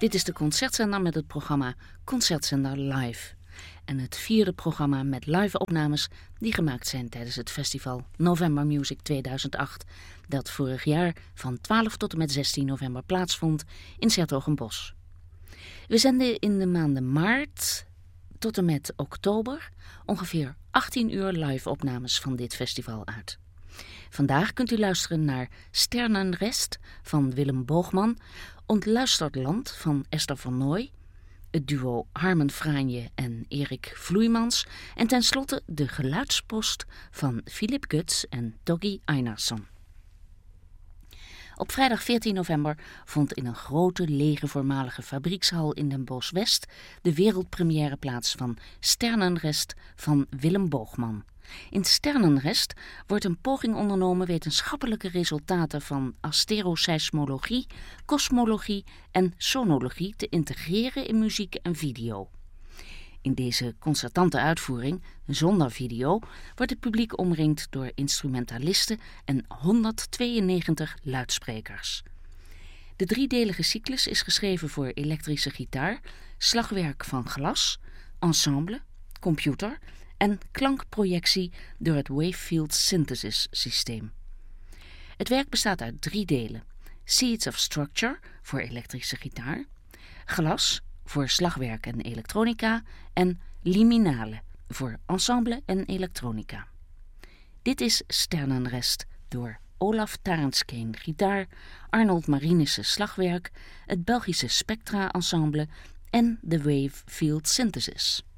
Dit is de Concertzender met het programma Concertzender Live. En het vierde programma met live opnames die gemaakt zijn tijdens het festival November Music 2008... dat vorig jaar van 12 tot en met 16 november plaatsvond in 's-Hertogenbosch. We zenden in de maanden maart tot en met oktober ongeveer 18 uur live opnames van dit festival uit. Vandaag kunt u luisteren naar Sternenrest van Willem Boogman, Ontluisterd Land van Esther van Nooy, het duo Harmen Franje en Erik Vloeimans en tenslotte de geluidspost van Philip Guts en Doggy Einarsson. Op vrijdag 14 november vond in een grote lege voormalige fabriekshal in Den Bosch West de wereldpremière plaats van Sternenrest van Willem Boogman. In Sternenrest wordt een poging ondernomen wetenschappelijke resultaten van asteroseismologie, kosmologie en sonologie te integreren in muziek en video. In deze concertante uitvoering, zonder video, wordt het publiek omringd door instrumentalisten en 192 luidsprekers. De driedelige cyclus is geschreven voor elektrische gitaar, slagwerk van glas, ensemble, computer en klankprojectie door het Wavefield Synthesis systeem. Het werk bestaat uit 3 delen: Seeds of Structure voor elektrische gitaar, glas voor slagwerk en elektronica en liminale voor ensemble en elektronica. Dit is Sternenrest door Olaf Tarenskeen gitaar, Arnold Marinissen slagwerk, het Belgische Spectra Ensemble en de Wavefield Synthesis.